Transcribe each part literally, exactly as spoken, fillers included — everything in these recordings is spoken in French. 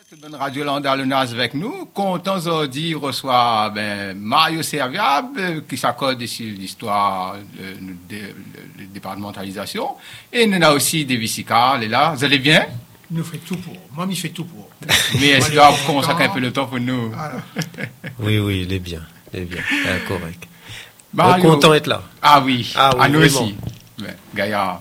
de Radio Landalonnaz avec nous. Content aujourd'hui reçoit ben, Mario Serviable qui s'accorde sur l'histoire de, de, de, de départementalisation. Et nous avons aussi David Sicard, est là. Vous allez bien? Nous fait tout pour. Moi, il fait tout pour. Mais est-ce qu'il va consacrer un peu de temps pour nous? Voilà. Oui, oui, il est bien. Il est bien. Ah, correct. Mario... Content d'être là. Ah oui, ah, oui à nous vraiment. aussi. Ben, Gaillard.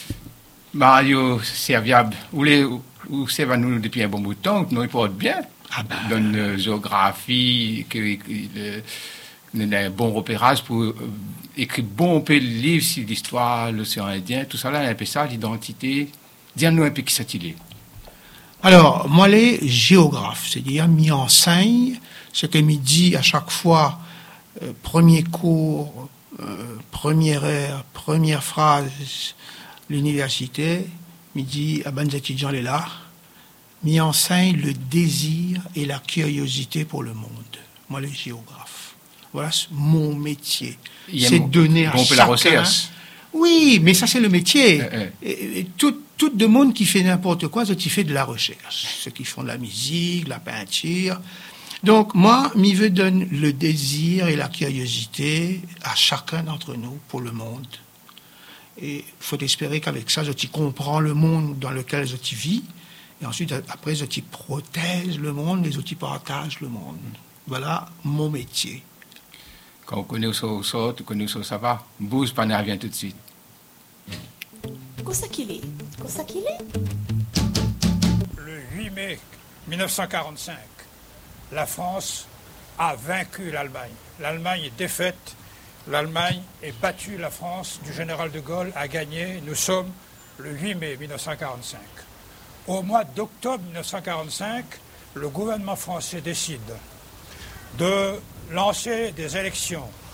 Mario Serviable, où les... Où c'est va nous depuis un bon bout de temps, nous il porte bien. Ah ben, dans la géographie, que, que, le, un bon repérage pour euh, écrire bon peu de livres sur l'histoire, l'océan Indien, tout ça là, un peu ça, l'identité. Dis-nous un peu qui c'est-il est. Alors, moi, les géographes, c'est-à-dire, m'y enseigne ce que m'y dit à chaque fois, euh, premier cours, euh, première heure, première phrase, l'université, m'y dit à bonnes étudiants, les là, m'y enseigne le désir et la curiosité pour le monde. Moi, les géographes. Voilà mon métier. C'est mon, donner à bon, chacun... la recherche. Oui, mais ça, c'est le métier. Euh, euh. Et, et tout, tout le monde qui fait n'importe quoi, c'est qui fait de la recherche. Ceux qui font de la musique, la peinture. Donc, moi, m'y veux donner le désir et la curiosité à chacun d'entre nous pour le monde. Et il faut espérer qu'avec ça, je t'y comprends le monde dans lequel je t'y vis. Et ensuite, après, je t'y protège le monde, mais je t'y partage le monde. Voilà mon métier. Quand on connaît où ça, où ça, tu connais où ça, ça va. Bouge, pas ne revient tout de suite. Qu'est ce qu'il est? Qu'est-ce qu'il est? Le huit mai mille neuf cent quarante-cinq, la France a vaincu l'Allemagne. L'Allemagne est défaite. L'Allemagne est battue, la France du général de Gaulle a gagné. Nous sommes le huit mai mille neuf cent quarante-cinq. Au mois d'octobre mille neuf cent quarante-cinq, le gouvernement français décide de lancer des élections